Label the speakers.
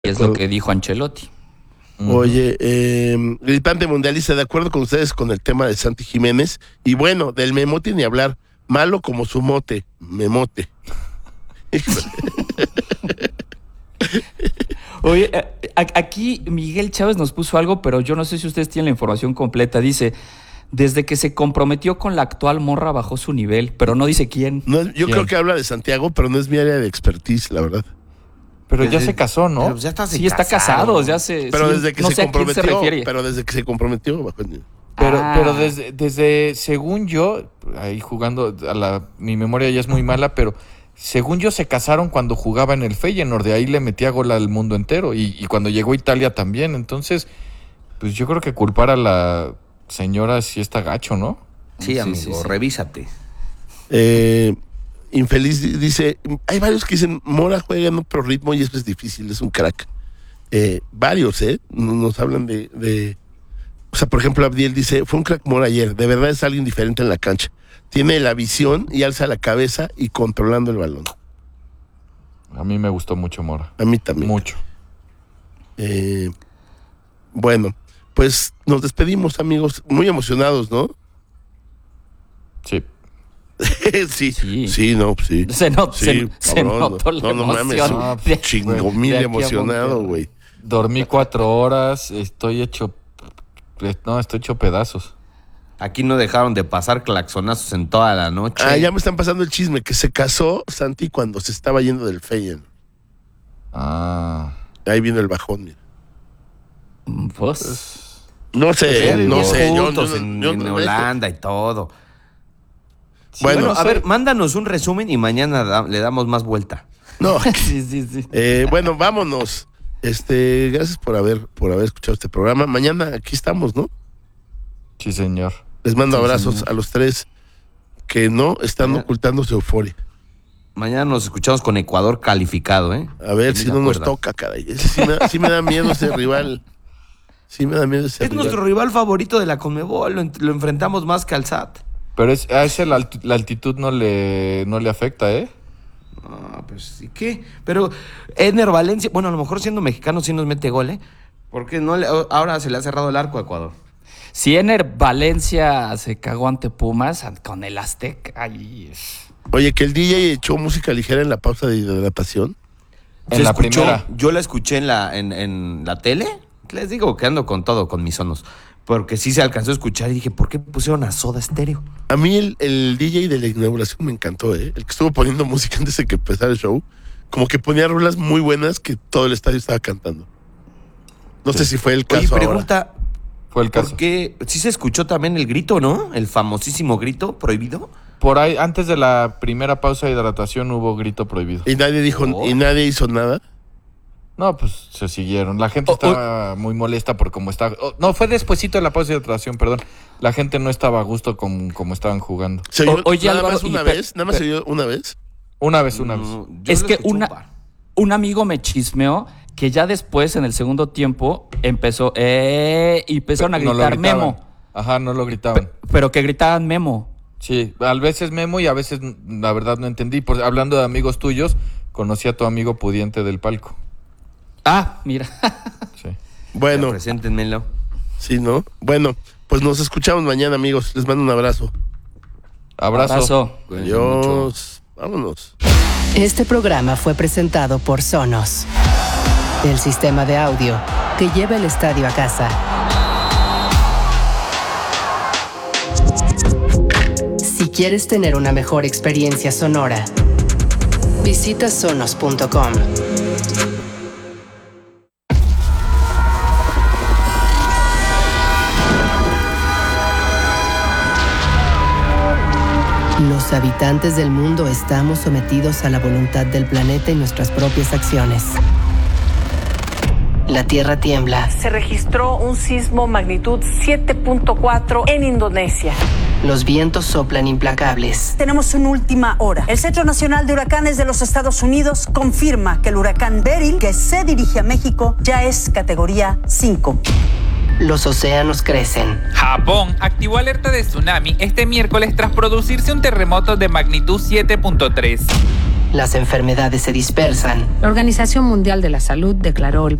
Speaker 1: Es lo que dijo Ancelotti.
Speaker 2: Oye, Gritante Mundialista, de acuerdo con ustedes con el tema de Santi Jiménez. Y bueno, del Memote ni hablar. Malo como su mote, Memote.
Speaker 1: Oye, aquí Miguel Chávez nos puso algo, pero yo no sé si ustedes tienen la información completa. Dice, desde que se comprometió con la actual morra bajó su nivel, pero no dice quién.
Speaker 2: No, yo creo que habla de Santiago, pero no es mi área de expertise, la verdad.
Speaker 3: Pero ya se casó, ¿no?
Speaker 1: Pero ya está está casado, ya se...
Speaker 2: Pero
Speaker 1: sí,
Speaker 2: desde que
Speaker 1: no
Speaker 2: se
Speaker 1: sé
Speaker 2: comprometió,
Speaker 1: a quién se refiere.
Speaker 2: pero desde que se comprometió bajó el nivel.
Speaker 3: Pero desde, según yo, ahí jugando, mi memoria ya es muy mala, pero según yo se casaron cuando jugaba en el Feyenoord, de ahí le metía gol al mundo entero, y cuando llegó a Italia también. Entonces, pues yo creo que culpar a la señora sí está gacho, ¿no?
Speaker 4: Sí, amigo, revísate.
Speaker 2: Infeliz dice, hay varios que dicen, Mora juega en otro ritmo y eso es difícil, es un crack. Varios, nos hablan de... O sea, por ejemplo, Abdiel dice, fue un crack Mora ayer, de verdad es alguien diferente en la cancha. Tiene la visión y alza la cabeza y controlando el balón.
Speaker 3: A mí me gustó mucho Mora.
Speaker 2: A mí también.
Speaker 3: Mucho.
Speaker 2: Bueno, pues nos despedimos, amigos, muy emocionados, ¿no?
Speaker 3: Sí.
Speaker 2: Sí, no.
Speaker 1: Se notó la emoción.
Speaker 2: Mames, chingo mil emocionado, güey.
Speaker 3: Dormí 4 horas, estoy hecho pedazos.
Speaker 4: Aquí no dejaron de pasar claxonazos en toda la noche.
Speaker 2: Ya me están pasando el chisme, que se casó Santi cuando se estaba yendo del Feyenoord. Ahí vino el bajón, mira.
Speaker 1: Pues...
Speaker 2: No sé.
Speaker 4: Juntos en Holanda y todo. Sí, bueno, a ver, mándanos un resumen y mañana le damos más vuelta.
Speaker 2: No.
Speaker 1: Sí.
Speaker 2: Bueno, vámonos. Gracias por haber escuchado este programa. Mañana aquí estamos, ¿no?
Speaker 3: Sí, señor.
Speaker 2: Les mando abrazos a los tres que no están ocultando su euforia.
Speaker 4: Mañana nos escuchamos con Ecuador calificado,
Speaker 2: A ver si no nos toca, caray. Sí me da miedo ese rival. Sí me da miedo ese rival.
Speaker 4: Es nuestro rival favorito de la Conmebol. Lo enfrentamos más que al SAT.
Speaker 3: Pero a ese la altitud no le afecta, ¿eh?
Speaker 4: No, pues sí que. Pero Ener Valencia, bueno, a lo mejor siendo mexicano sí nos mete gol, porque ahora se le ha cerrado el arco a Ecuador.
Speaker 1: Si Ener Valencia se cagó ante Pumas con el Azteca.
Speaker 2: Oye, que el DJ echó música ligera en la pausa de hidratación.
Speaker 3: En la primera.
Speaker 4: Yo la escuché en la tele. Les digo que ando con todo, con mis sonos. Porque sí se alcanzó a escuchar y dije, ¿por qué pusieron a Soda Stereo?
Speaker 2: A mí el DJ de la inauguración me encantó, El que estuvo poniendo música antes de que empezara el show. Como que ponía rolas muy buenas que todo el estadio estaba cantando. No sé si fue el caso.
Speaker 4: Oye, pregunta,
Speaker 2: ahora.
Speaker 3: Fue el caso.
Speaker 4: Porque sí se escuchó también el grito, ¿no? El famosísimo grito prohibido.
Speaker 3: Por ahí, antes de la primera pausa de hidratación hubo grito prohibido.
Speaker 2: Y nadie dijo, y nadie hizo nada.
Speaker 3: No, pues se siguieron. La gente estaba muy molesta por cómo estaba. No, fue despuesito de la pausa de hidratación, perdón. La gente no estaba a gusto con cómo estaban jugando.
Speaker 2: ¿Se oyó nada más una vez? ¿Nada más se oyó una vez?
Speaker 3: Una vez.
Speaker 1: Es que un amigo me chismeó que ya después, en el segundo tiempo, empezaron a gritar Memo.
Speaker 3: Ajá, no lo gritaban.
Speaker 1: Pero que gritaban Memo.
Speaker 3: Sí, a veces Memo y a veces, la verdad, no entendí. Hablando de amigos tuyos, conocí a tu amigo pudiente del palco.
Speaker 1: Mira.
Speaker 3: Sí.
Speaker 2: Bueno.
Speaker 4: Preséntenmelo.
Speaker 2: Sí, ¿no? Bueno, pues nos escuchamos mañana, amigos. Les mando un abrazo.
Speaker 3: Abrazo.
Speaker 2: Adiós. Vámonos.
Speaker 5: Este programa fue presentado por Sonos, el sistema de audio que lleva el estadio a casa. Si quieres tener una mejor experiencia sonora, visita sonos.com. Los habitantes del mundo estamos sometidos a la voluntad del planeta y nuestras propias acciones. La Tierra tiembla.
Speaker 6: Se registró un sismo magnitud 7.4 en Indonesia.
Speaker 5: Los vientos soplan implacables.
Speaker 6: Tenemos una última hora. El Centro Nacional de Huracanes de los Estados Unidos confirma que el huracán Beryl, que se dirige a México, ya es categoría 5.
Speaker 5: Los océanos crecen.
Speaker 7: Japón activó alerta de tsunami este miércoles tras producirse un terremoto de magnitud 7.3.
Speaker 5: las enfermedades se dispersan.
Speaker 8: La Organización Mundial de la Salud declaró el